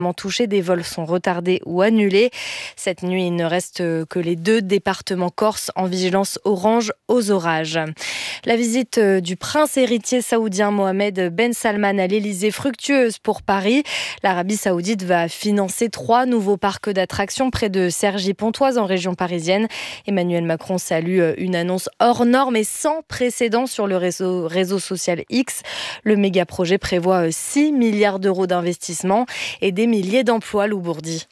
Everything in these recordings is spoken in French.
touchés, des vols sont retardés ou annulés. Cette nuit, il ne reste que les 2 départements corses en vigilance orange aux orages. La visite du prince héritier saoudien Mohamed Ben Salman à l'Elysée, fructueuse pour Paris. L'Arabie saoudite va financer 3 nouveaux parcs d'attractions près de Cergy-Pontoise en région parisienne. Emmanuel Macron salue une annonce hors norme et sans précédent sur le réseau social X. Le méga-projet prévoit 6 milliards d'euros d'investissement et des milliers d'emplois, Lou Bourdi.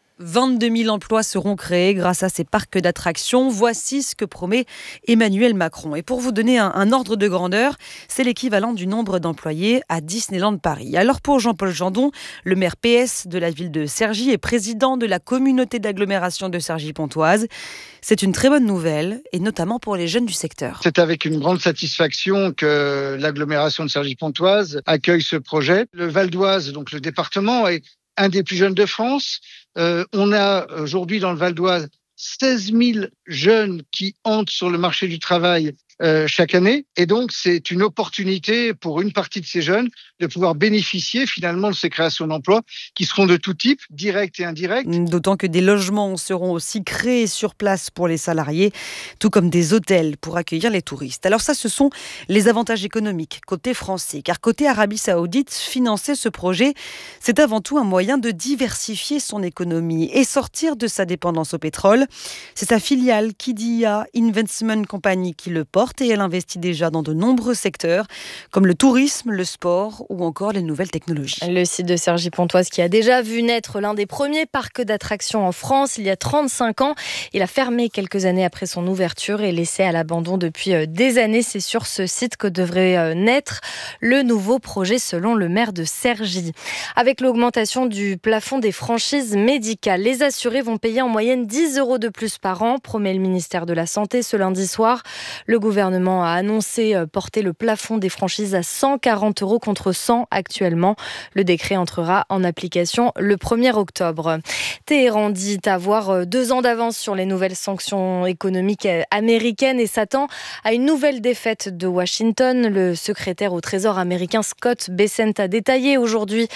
22 000 emplois seront créés grâce à ces parcs d'attractions. Voici ce que promet Emmanuel Macron. Et pour vous donner un ordre de grandeur, c'est l'équivalent du nombre d'employés à Disneyland Paris. Alors pour Jean-Paul Jandon, le maire PS de la ville de Cergy et président de la communauté d'agglomération de Cergy-Pontoise, c'est une très bonne nouvelle, et notamment pour les jeunes du secteur. C'est avec une grande satisfaction que l'agglomération de Cergy-Pontoise accueille ce projet. Le Val d'Oise, donc le département, est un des plus jeunes de France. On a aujourd'hui dans le Val d'Oise 16 000 jeunes qui entrent sur le marché du travail chaque année. Et donc, c'est une opportunité pour une partie de ces jeunes de pouvoir bénéficier finalement de ces créations d'emplois qui seront de tout type, directs et indirects. D'autant que des logements seront aussi créés sur place pour les salariés, tout comme des hôtels pour accueillir les touristes. Alors ça, ce sont les avantages économiques côté français. Car côté Arabie Saoudite, financer ce projet, c'est avant tout un moyen de diversifier son économie et sortir de sa dépendance au pétrole. C'est sa filiale Qiddiya Investment Company qui le porte et elle investit déjà dans de nombreux secteurs comme le tourisme, le sport ou encore les nouvelles technologies. Le site de Cergy-Pontoise qui a déjà vu naître l'un des premiers parcs d'attractions en France il y a 35 ans. Il a fermé quelques années après son ouverture et laissé à l'abandon depuis des années. C'est sur ce site que devrait naître le nouveau projet selon le maire de Cergy. Avec l'augmentation du plafond des franchises médicales, les assurés vont payer en moyenne 10 € de plus par an, promet le ministère de la Santé ce lundi soir. Le gouvernement a annoncé porter le plafond des franchises à 140 € contre 100 actuellement. Le décret entrera en application le 1er octobre. Téhéran dit avoir 2 ans d'avance sur les nouvelles sanctions économiques américaines et s'attend à une nouvelle défaite de Washington. Le secrétaire au Trésor américain Scott Bessent a détaillé aujourd'hui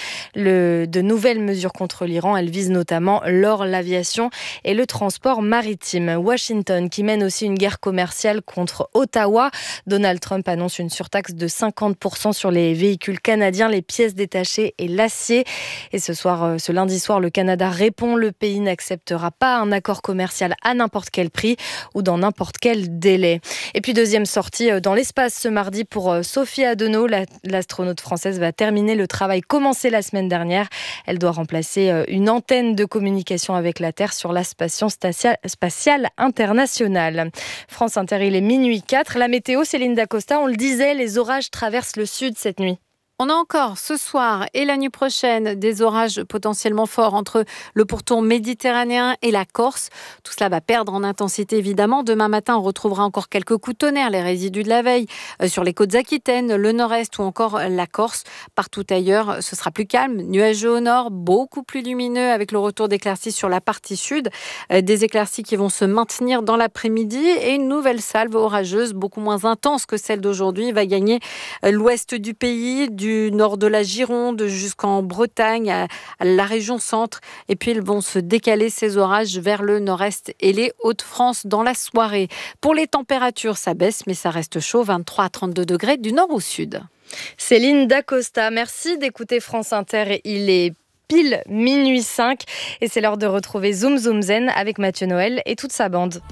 de nouvelles mesures contre l'Iran. Elles visent notamment l'or, l'aviation et le transport maritime. Washington qui mène aussi une guerre commerciale contre Ottawa. Donald Trump annonce une surtaxe de 50% sur les véhicules canadiens, les pièces détachées et l'acier. Et ce lundi soir, le Canada répond. Le pays n'acceptera pas un accord commercial à n'importe quel prix ou dans n'importe quel délai. Et puis deuxième sortie dans l'espace ce mardi pour Sophie Adenau. L'astronaute française va terminer le travail commencé la semaine dernière. Elle doit remplacer une antenne de communication avec la Terre sur la station spatiale internationale. France Inter, il est minuit 4. La météo, Céline Dacosta, on le disait, les orages traversent le sud cette nuit. On a encore ce soir et la nuit prochaine des orages potentiellement forts entre le pourtour méditerranéen et la Corse. Tout cela va perdre en intensité évidemment. Demain matin, on retrouvera encore quelques coups de tonnerre, les résidus de la veille sur les côtes aquitaines, le nord-est ou encore la Corse. Partout ailleurs, ce sera plus calme, nuageux au nord, beaucoup plus lumineux avec le retour d'éclaircies sur la partie sud. Des éclaircies qui vont se maintenir dans l'après-midi et une nouvelle salve orageuse, beaucoup moins intense que celle d'aujourd'hui, va gagner l'ouest du pays, du nord de la Gironde jusqu'en Bretagne, à la région centre. Et puis, ils vont se décaler ces orages vers le nord-est et les Hauts-de-France dans la soirée. Pour les températures, ça baisse, mais ça reste chaud, 23 à 32 degrés du nord au sud. Céline Dacosta, merci d'écouter France Inter. Il est pile minuit 5 et c'est l'heure de retrouver Zoom Zoom Zen avec Mathieu Noël et toute sa bande.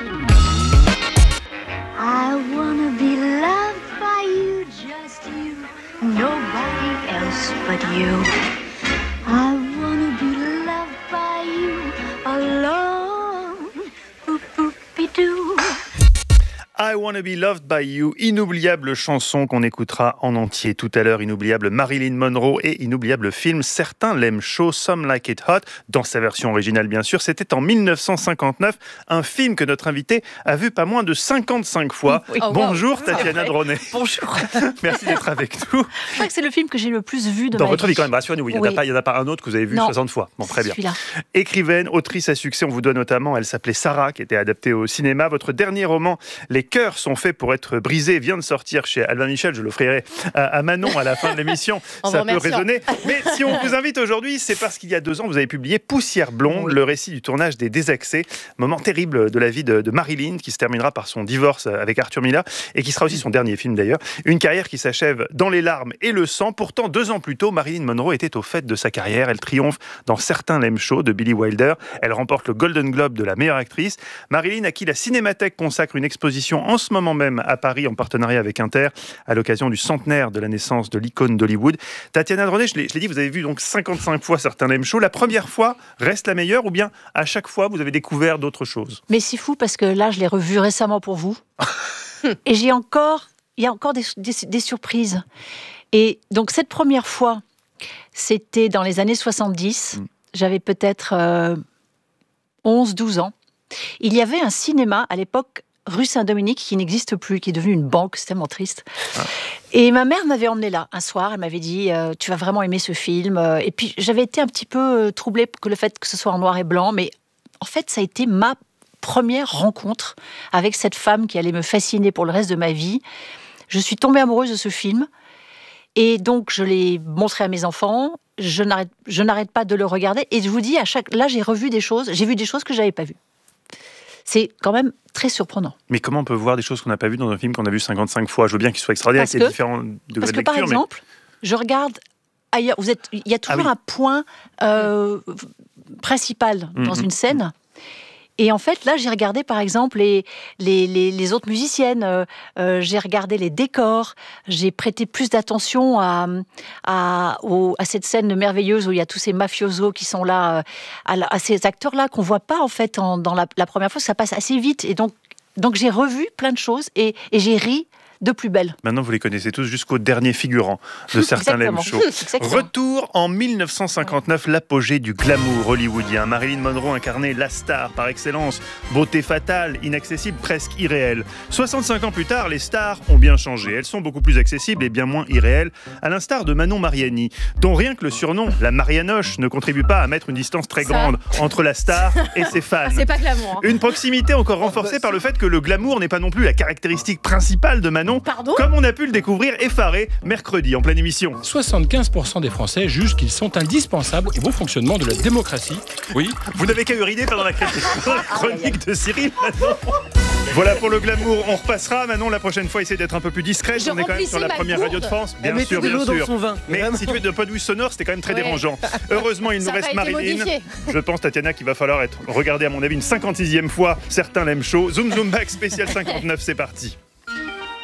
I wanna be loved by you, just you, nobody else but you. I wanna be loved by you, alone, boop-boop-be-doo. I Wanna Be Loved By You, inoubliable chanson qu'on écoutera en entier tout à l'heure, inoubliable Marilyn Monroe et inoubliable film Certains l'aiment chaud, Some Like It Hot, dans sa version originale bien sûr. C'était en 1959, un film que notre invité a vu pas moins de 55 fois. Oui. Bonjour Tatiana Dronet. Bonjour. Merci d'être avec nous. Je crois que c'est le film que j'ai le plus vu de dans ma votre vie. vie quand même, rassurez-nous, il n'y en a pas un autre que vous avez vu 60 fois. Bon, très bien. Celui-là. Écrivaine, autrice à succès, on vous doit notamment, elle s'appelait Sarah, qui était adaptée au cinéma. Votre dernier roman, Les Cœurs cœurs sont faits pour être brisés vient de sortir chez Albin Michel. Je l'offrirai à Manon à la fin de l'émission. Ça peut résonner. Mais si on vous invite aujourd'hui, c'est parce qu'il y a 2 ans, vous avez publié Poussière blonde, le récit du tournage des Désaxés. Moment terrible de la vie de Marilyn, qui se terminera par son divorce avec Arthur Mila et qui sera aussi son dernier film d'ailleurs. Une carrière qui s'achève dans les larmes et le sang. Pourtant, 2 ans plus tôt, Marilyn Monroe était au fait de sa carrière. Elle triomphe dans Certains l'aiment chaud de Billy Wilder. Elle remporte le Golden Globe de la meilleure actrice. Marilyn, à qui la Cinémathèque consacre une exposition en ce moment même à Paris en partenariat avec Inter à l'occasion du centenaire de la naissance de l'icône d'Hollywood. Tatiana Dronnet, je l'ai dit, vous avez vu donc 55 fois Certains l'aiment chaud. La première fois reste la meilleure ou bien à chaque fois vous avez découvert d'autres choses? Mais c'est fou parce que là, je l'ai revu récemment pour vous. Et il y a encore des surprises. Et donc cette première fois, c'était dans les années 70. J'avais peut-être 11-12 ans. Il y avait un cinéma à l'époque, rue Saint-Dominique, qui n'existe plus, qui est devenu une banque. C'est tellement triste. Et ma mère m'avait emmenée là un soir. Elle m'avait dit tu vas vraiment aimer ce film. Et puis j'avais été un petit peu troublée que le fait que ce soit en noir et blanc. Mais en fait, ça a été ma première rencontre avec cette femme qui allait me fasciner pour le reste de ma vie. Je suis tombée amoureuse de ce film. Et donc, je l'ai montré à mes enfants. Je n'arrête pas de le regarder. Et je vous dis, là, j'ai vu des choses que je n'avais pas vues. C'est quand même très surprenant. Mais comment on peut voir des choses qu'on n'a pas vues dans un film qu'on a vu 55 fois? Je veux bien qu'il soit extraordinaire, qu'il y ait différents degrés de lecture. Parce que, par exemple, je regarde ailleurs. Il y a toujours un point principal dans une scène. Et en fait, là, j'ai regardé, par exemple, les autres musiciennes. J'ai regardé les décors. J'ai prêté plus d'attention à cette scène merveilleuse où il y a tous ces mafiosos qui sont là, à ces acteurs-là qu'on voit pas, en fait, dans la première fois. Ça passe assez vite. Et donc j'ai revu plein de choses et j'ai ri de plus belle. Maintenant, vous les connaissez tous jusqu'au dernier figurant de Certains l'aiment chaud. Retour en 1959, l'apogée du glamour hollywoodien. Marilyn Monroe incarnait la star par excellence. Beauté fatale, inaccessible, presque irréelle. 65 ans plus tard, les stars ont bien changé. Elles sont beaucoup plus accessibles et bien moins irréelles, à l'instar de Manon Mariani, dont rien que le surnom, la Marianoche, ne contribue pas à mettre une distance très grande entre la star et ses fans. C'est pas glamour. Une proximité encore renforcée par le fait que le glamour n'est pas non plus la caractéristique principale de Manon. Pardon ? Comme on a pu le découvrir effaré mercredi en pleine émission. 75% des Français jugent qu'ils sont indispensables au bon fonctionnement de la démocratie. Oui. Vous n'avez qu'à urider pendant la chronique de Cyril Manon. Voilà pour le glamour, on repassera. Manon, la prochaine fois, essayez d'être un peu plus discrète. On est quand même sur la première radio de France. Bien sûr, bien sûr. Dans son vin. Mais si tu es de pas de sonore, c'était quand même très dérangeant. Heureusement, il nous reste Marilyn. Je pense, Tatiana, qu'il va falloir regarder, à mon avis, une 56e fois Certains l'aiment chaud. Zoom Zoom Back spécial 59, c'est parti.